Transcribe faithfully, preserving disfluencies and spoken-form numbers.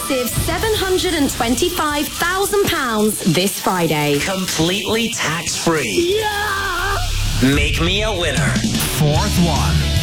massive seven hundred twenty-five thousand pounds this Friday. Completely tax-free. Yeah! Make me a winner. Fourth one.